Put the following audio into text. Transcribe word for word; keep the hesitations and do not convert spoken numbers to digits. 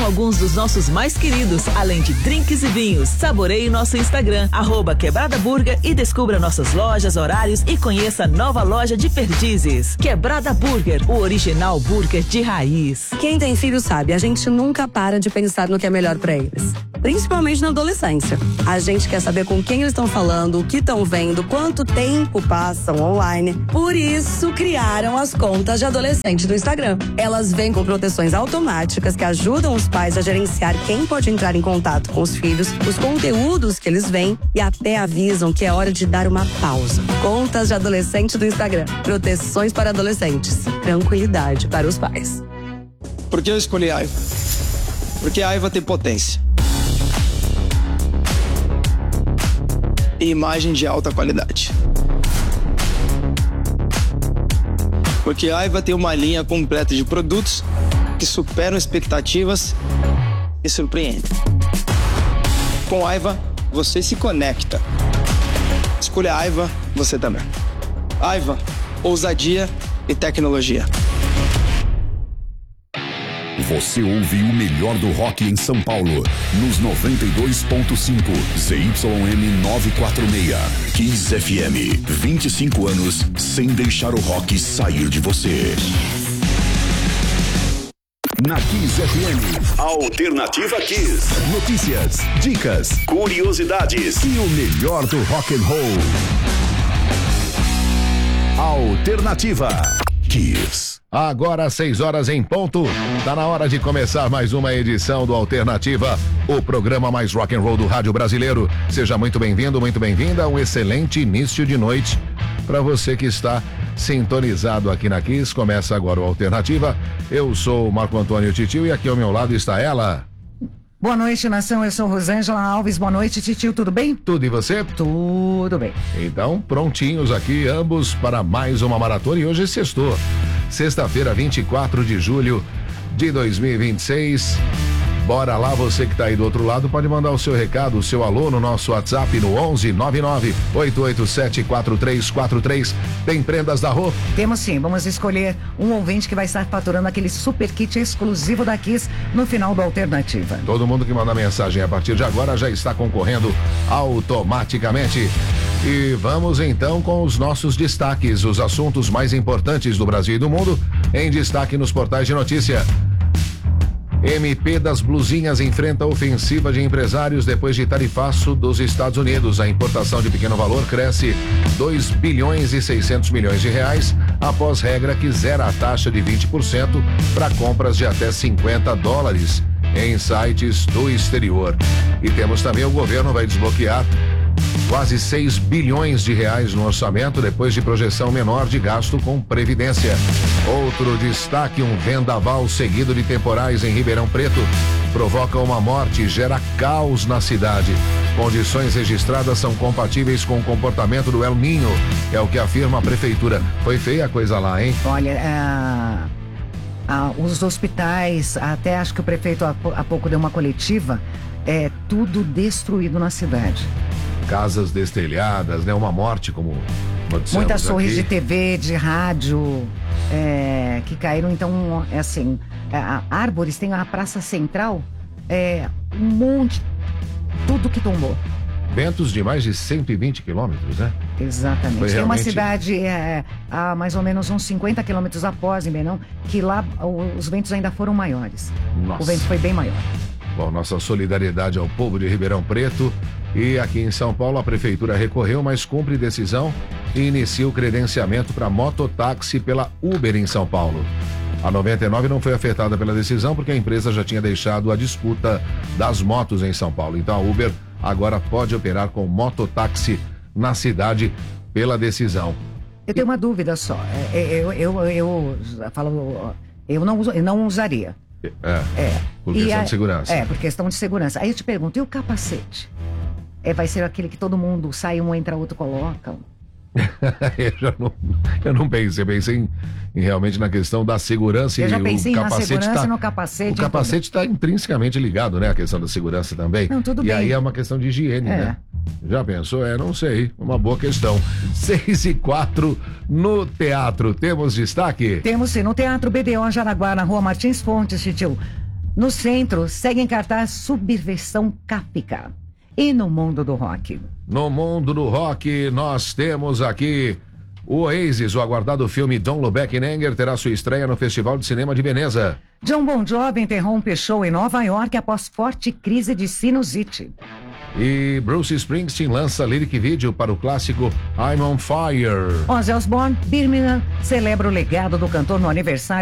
alguns dos nossos mais queridos, além de drinks e vinhos. Saboreie nosso Instagram, arroba Quebrada Burger, e descubra nossas lojas, horários e conheça a nova loja de Perdizes. Quebrada Burger, o original burger de raiz. Quem tem filho sabe, a gente nunca para de pensar no que é melhor pra eles. Principalmente na adolescência. A gente quer saber com quem eles estão falando, o que estão vendo, quanto tempo passam online. Por isso, criaram as contas de adolescente do Instagram. Elas vêm com proteções automáticas que ajudam os pais a gerenciar quem pode entrar em contato com os filhos, os conteúdos que eles veem e até avisam que é hora de dar uma pausa. Contas de adolescente do Instagram. Proteções para adolescentes. Tranquilidade para os pais. Por que eu escolhi a Aiva? Porque a Aiva tem potência e imagem de alta qualidade. Porque a Aiva tem uma linha completa de produtos que superam expectativas e surpreendem. Com a Aiva, você se conecta. Escolha a Aiva, você também. Aiva, ousadia e tecnologia. Você ouve o melhor do rock em São Paulo, nos noventa e dois ponto cinco, Z Y M novecentos e quarenta e seis. Kiss F M, vinte e cinco anos sem deixar o rock sair de você. Na Kiss F M, Alternativa Kiss. Notícias, dicas, curiosidades e o melhor do rock and roll. Alternativa Kiss. Agora seis horas em ponto, tá na hora de começar mais uma edição do Alternativa, o programa mais rock and roll do rádio brasileiro. Seja muito bem-vindo, muito bem-vinda, um excelente início de noite para você que está sintonizado aqui na Kiss. Começa agora o Alternativa. Eu sou o Marco Antônio Titio e aqui ao meu lado está ela. Boa noite, nação. Eu sou Rosângela Alves. Boa noite, Titio. Tudo bem? Tudo, e você? Tudo bem. Então, prontinhos aqui, ambos para mais uma maratona. E hoje é sextou. Sexta-feira, vinte e quatro de julho de dois mil e vinte e seis. Bora lá, você que está aí do outro lado, pode mandar o seu recado, o seu alô no nosso WhatsApp no onze nove nove oito oito sete quatro três quatro três. Tem prendas da Rô? Temos sim, vamos escolher um ouvinte que vai estar faturando aquele super kit exclusivo da Kiss no final do Alternativa. Todo mundo que manda mensagem a partir de agora já está concorrendo automaticamente. E vamos então com os nossos destaques, os assuntos mais importantes do Brasil e do mundo, em destaque nos portais de notícia. M P das blusinhas enfrenta ofensiva de empresários depois de tarifaço dos Estados Unidos. A importação de pequeno valor cresce dois bilhões e seiscentos milhões de reais após regra que zera a taxa de vinte por cento para compras de até cinquenta dólares em sites do exterior. E temos também o governo vai desbloquear quase seis bilhões de reais no orçamento depois de projeção menor de gasto com previdência. Outro destaque, um vendaval seguido de temporais em Ribeirão Preto provoca uma morte e gera caos na cidade. Condições registradas são compatíveis com o comportamento do El Niño, é o que afirma a prefeitura. Foi feia a coisa lá, hein? Olha, é... Ah, os hospitais, até acho que o prefeito há, há pouco deu uma coletiva, é tudo destruído na cidade. Casas destelhadas, né? Uma morte, como noticiamos muitas torres aqui. de T V, de rádio, é, que caíram. Então, é assim, é, árvores, tem a Praça Central, é, um monte, tudo que tombou. Ventos de mais de cento e vinte quilômetros, né? Exatamente. Foi Tem uma realmente... cidade é, a mais ou menos uns cinquenta quilômetros após, em Benão, que lá os ventos ainda foram maiores. Nossa. O vento foi bem maior. Bom, nossa solidariedade ao povo de Ribeirão Preto. E aqui em São Paulo a prefeitura recorreu, mas cumpre decisão e inicia o credenciamento para mototáxi pela Uber em São Paulo. A noventa e nove não foi afetada pela decisão porque a empresa já tinha deixado a disputa das motos em São Paulo. Então a Uber agora pode operar com mototáxi na cidade pela decisão. Eu tenho uma dúvida só. Eu, eu, eu, eu falo, eu não, eu não usaria. É, é. por questão a, de segurança. É, por questão de segurança. Aí eu te pergunto, e o capacete? É, vai ser aquele que todo mundo sai, um entra, outro coloca? eu, já não, eu não pensei, eu pensei em, em realmente na questão da segurança. Eu já e pensei o na capacete segurança tá, e no capacete. O capacete está intrinsecamente ligado, né? A questão da segurança também. Não, tudo e bem. aí é uma questão de higiene, é. né? Já pensou? É, não sei. Uma boa questão. Seis e quatro no teatro. Temos destaque? Temos sim. No Teatro B D O Jaraguá, na Rua Martins Fontes, Titio. No centro, segue em cartaz Subversão Kafka. E no mundo do rock? No mundo do rock, nós temos aqui o Oasis. O aguardado filme Don't Look Back in Anger terá sua estreia no Festival de Cinema de Veneza. John Bon Jovi interrompe show em Nova York após forte crise de sinusite. E Bruce Springsteen lança lyric video para o clássico I'm on Fire. Ozzy Osbourne, Birmingham, celebra o legado do cantor no aniversário